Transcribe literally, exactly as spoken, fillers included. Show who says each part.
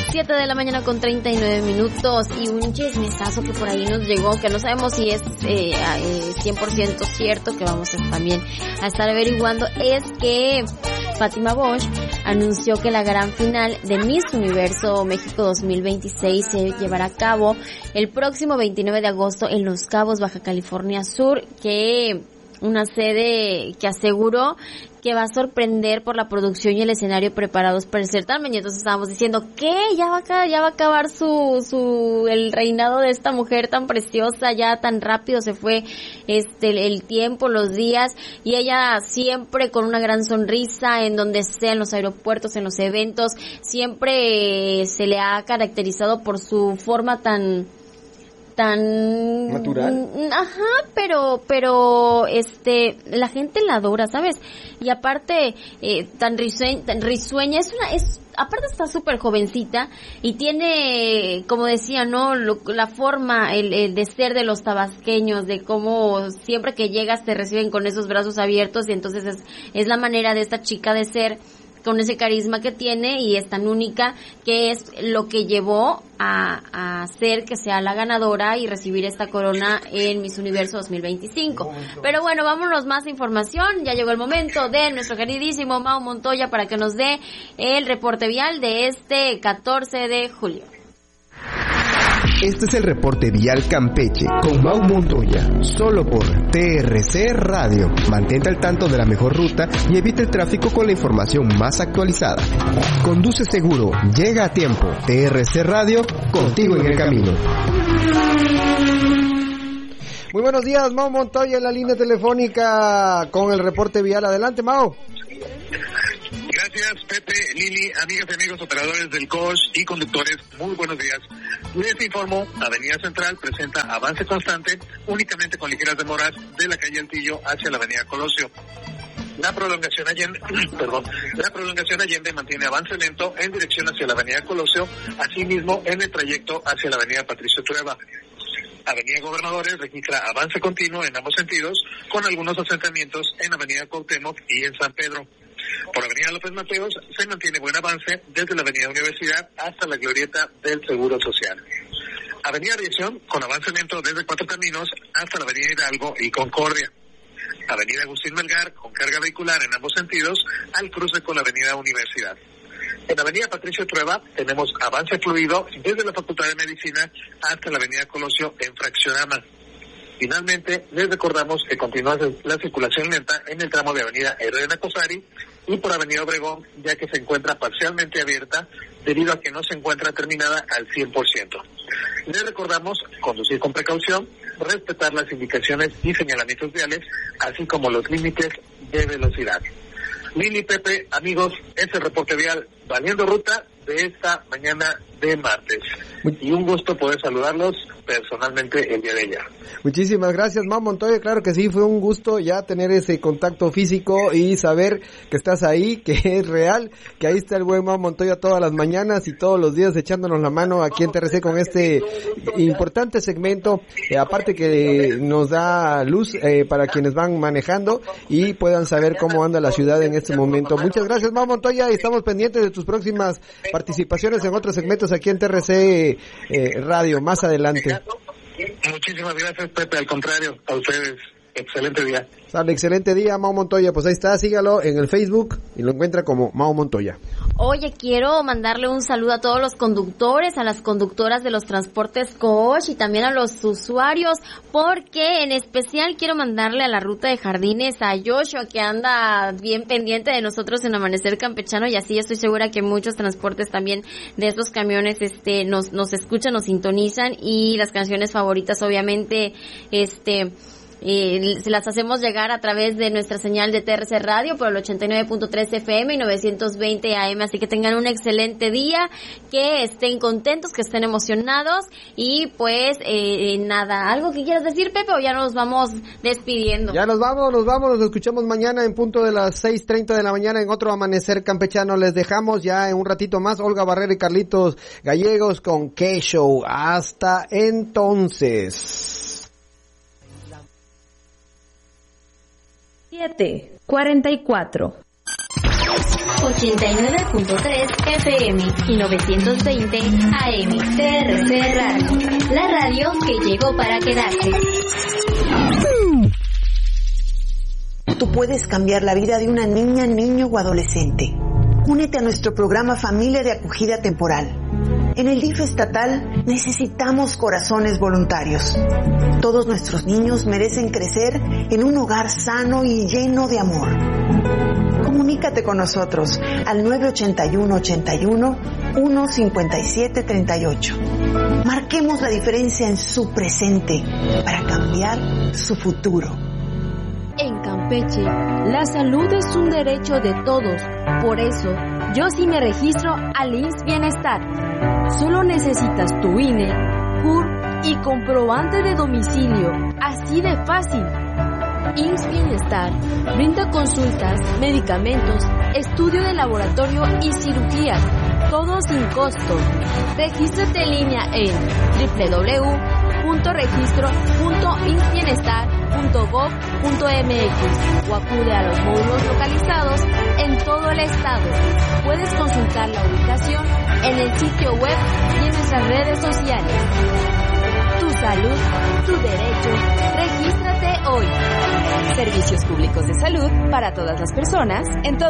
Speaker 1: siete de la mañana con treinta y nueve minutos y un chismesazo que por ahí nos llegó, que no sabemos si es eh, eh, cien por ciento cierto, que vamos a, también a estar averiguando, es que Fátima Bosch anunció que la gran final de Miss Universo México dos mil veintiséis se llevará a cabo el próximo veintinueve de agosto en Los Cabos, Baja California Sur, que una sede que aseguró que va a sorprender por la producción y el escenario preparados para el certamen. Y entonces estábamos diciendo que ya va a ya va a acabar su su el reinado de esta mujer tan preciosa, ya tan rápido se fue este el tiempo, los días, y ella siempre con una gran sonrisa en donde sea, en los aeropuertos, en los eventos, siempre eh, se le ha caracterizado por su forma tan tan
Speaker 2: natural.
Speaker 1: Ajá, pero pero este la gente la adora, ¿sabes? Y aparte eh, tan risueña, tan risueña, es una es aparte está súper jovencita y tiene, como decía, ¿no? Lo, la forma el, el de ser de los tabasqueños, de cómo siempre que llegas te reciben con esos brazos abiertos, y entonces es es la manera de esta chica de ser, con ese carisma que tiene y es tan única, que es lo que llevó a, a hacer que sea la ganadora y recibir esta corona en Miss Universo dos mil veinticinco. Pero bueno, vámonos más información. Ya llegó el momento de nuestro queridísimo Mau Montoya para que nos dé el reporte vial de este catorce de julio.
Speaker 3: Este es el reporte vial Campeche con Mau Montoya, solo por T R C Radio. Mantente al tanto de la mejor ruta y evita el tráfico con la información más actualizada. Conduce seguro, llega a tiempo. T R C Radio, contigo en el camino.
Speaker 2: Muy buenos días, Mau Montoya en la línea telefónica con el reporte vial. Adelante, Mau.
Speaker 4: Gracias, Pepe, Lili, amigas y amigos operadores del C O S H y conductores, muy buenos días. Les informo, Avenida Central presenta avance constante, únicamente con ligeras demoras de la calle Altillo hacia la Avenida Colosio. La prolongación Allende, perdón, la prolongación Allende mantiene avance lento en dirección hacia la Avenida Colosio, asimismo en el trayecto hacia la Avenida Patricio Trueba. Avenida Gobernadores registra avance continuo en ambos sentidos, con algunos asentamientos en Avenida Cuauhtémoc y en San Pedro. Por Avenida López Mateos se mantiene buen avance desde la Avenida Universidad hasta la glorieta del Seguro Social. Avenida Aviación con avance lento desde Cuatro Caminos hasta la Avenida Hidalgo y Concordia. Avenida Agustín Melgar con carga vehicular en ambos sentidos al cruce con la Avenida Universidad. En Avenida Patricio Trueba tenemos avance fluido desde la Facultad de Medicina hasta la Avenida Colosio en Fraccionama. Finalmente, les recordamos que continúa la circulación lenta en el tramo de Avenida Herrera Cosari y por Avenida Obregón, ya que se encuentra parcialmente abierta debido a que no se encuentra terminada al cien por ciento. Les recordamos conducir con precaución, respetar las indicaciones y señalamientos viales, así como los límites de velocidad. Lili, Pepe, amigos, es el reporte vial Valiendo Ruta de esta mañana de martes. Y un gusto poder saludarlos personalmente el día de ayer.
Speaker 2: Muchísimas gracias, Mau Montoya. Claro que sí, fue un gusto ya tener ese contacto físico y saber que estás ahí, que es real, que ahí está el buen Mau Montoya todas las mañanas y todos los días echándonos la mano aquí en T R C con este importante segmento, eh, aparte que nos da luz eh, para quienes van manejando y puedan saber cómo anda la ciudad en este momento. Muchas gracias, Mau Montoya, y estamos pendientes de tus próximas participaciones en otros segmentos aquí en T R C eh, Radio más adelante.
Speaker 4: Muchísimas gracias, Pepe, al contrario, a ustedes, excelente día.
Speaker 2: Sale, excelente día, Mau Montoya, pues ahí está, sígalo en el Facebook y lo encuentra como Mau Montoya.
Speaker 1: Oye, quiero mandarle un saludo a todos los conductores, a las conductoras de los transportes C O S H y también a los usuarios, porque en especial quiero mandarle a la ruta de Jardines a Joshua, que anda bien pendiente de nosotros en Amanecer Campechano, y así estoy segura que muchos transportes también de estos camiones este nos nos escuchan, nos sintonizan, y las canciones favoritas obviamente este Eh, se las hacemos llegar a través de nuestra señal de T R C Radio por el ochenta y nueve punto tres F M y novecientos veinte A M, así que tengan un excelente día, que estén contentos, que estén emocionados, y pues eh, nada, ¿algo que quieras decir, Pepe, o ya nos vamos despidiendo?
Speaker 2: Ya nos vamos, nos vamos, nos escuchamos mañana en punto de las seis treinta de la mañana en otro Amanecer Campechano. Les dejamos ya en un ratito más Olga Barrera y Carlitos Gallegos con K-Show. Hasta entonces.
Speaker 5: siete cuarenta y cuatro.
Speaker 1: ochenta y nueve punto tres F M y novecientos veinte A M. T R C Radio, la radio que llegó para quedarse.
Speaker 5: Tú puedes cambiar la vida de una niña, niño o adolescente. Únete a nuestro programa Familia de Acogida Temporal. En el D I F estatal necesitamos corazones voluntarios. Todos nuestros niños merecen crecer en un hogar sano y lleno de amor. Comunícate con nosotros al nueve ochenta y uno, ochenta y uno, uno cincuenta y siete treinta y ocho. Marquemos la diferencia en su presente para cambiar su futuro.
Speaker 6: En Campeche, la salud es un derecho de todos. Por eso, yo sí me registro al I M S S Bienestar. Solo necesitas tu I N E, C U R y comprobante de domicilio. Así de fácil. I M S S Bienestar brinda consultas, medicamentos, estudio de laboratorio y cirugías, todo sin costo. Regístrate en línea en doble u doble u doble u punto registro punto i m s s bienestar punto gov punto m x o acude a los módulos localizados en todo el estado. Puedes consultar la ubicación en el sitio web y en nuestras redes sociales. Tu salud, tu derecho. Regístrate hoy.
Speaker 7: Servicios públicos de salud para todas las personas en todo